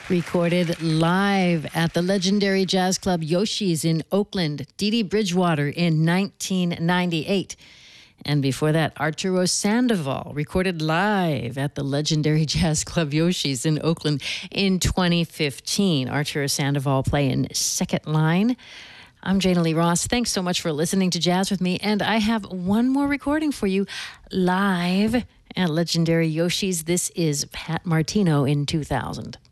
Recorded live at the legendary jazz club Yoshi's in Oakland, Dee Dee Bridgewater in 1998. And before that, Arturo Sandoval, recorded live at the legendary jazz club Yoshi's in Oakland in 2015. Arturo Sandoval playing second line. I'm Jana Lee Ross. Thanks so much for listening to Jazz with me. And I have one more recording for you live at legendary Yoshi's. This is Pat Martino in 2000.